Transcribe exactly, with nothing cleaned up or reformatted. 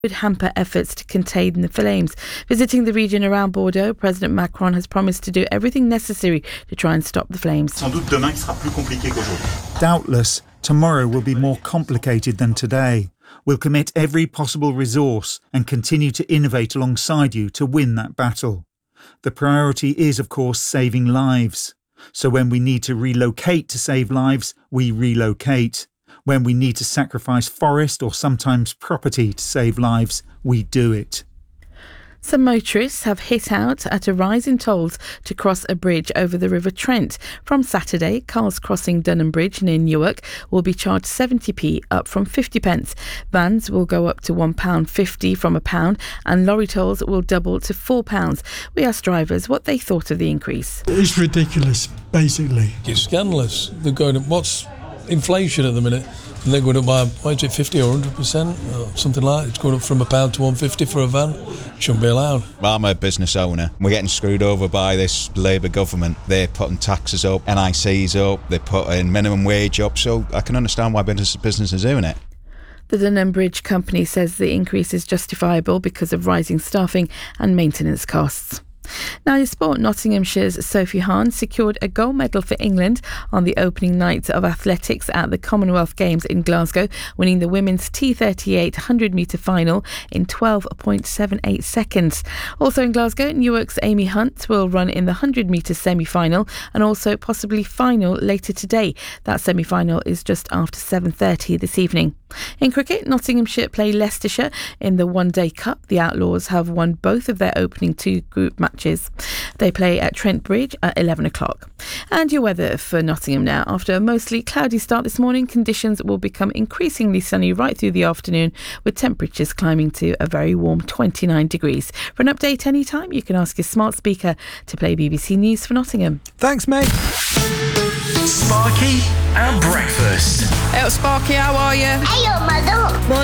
would hamper efforts to contain the flames. Visiting the region around Bordeaux, President Macron has promised to do everything necessary to try and stop the flames. Sans doute demain sera plus compliqué qu'aujourd'hui. Doubtless, tomorrow will be more complicated than today. We'll commit every possible resource and continue to innovate alongside you to win that battle. The priority is, of course, saving lives. So when we need to relocate to save lives, we relocate. When we need to sacrifice forest or sometimes property to save lives, we do it. Some motorists have hit out at a rise in tolls to cross a bridge over the River Trent. From Saturday, cars crossing Dunham Bridge near Newark will be charged seventy p, up from fifty pence. Vans will go up to one pound fifty from a pound, and lorry tolls will double to four pounds. We asked drivers what they thought of the increase. It's ridiculous, basically. It's scandalous. They're going up, what's inflation at the minute? And they're going up by, what is it, fifty or one hundred percent? Or something like that. It's going up from a pound to one fifty for a van. Shouldn't be allowed. Well, I'm a business owner. We're getting screwed over by this Labour government. They're putting taxes up, N I Cs up, they're putting minimum wage up, so I can understand why business, business is doing it. The Dunham Bridge Company says the increase is justifiable because of rising staffing and maintenance costs. Now in sport, Nottinghamshire's Sophie Hahn secured a gold medal for England on the opening night of athletics at the Commonwealth Games in Glasgow, winning the women's T thirty-eight hundred metre final in twelve point seven eight seconds. Also in Glasgow, Newark's Amy Hunt will run in the one hundred metre semi-final and also possibly final later today. That semi-final is just after seven thirty this evening. In cricket, Nottinghamshire play Leicestershire in the One Day Cup. The Outlaws have won both of their opening two group matches. They play at Trent Bridge at eleven o'clock. And your weather for Nottingham now. After a mostly cloudy start this morning, conditions will become increasingly sunny right through the afternoon, with temperatures climbing to a very warm twenty-nine degrees. For an update anytime, you can ask your smart speaker to play B B C News for Nottingham. Thanks, mate. Sparky and Breakfast. Hey, Sparky, how are you? Hey, mother.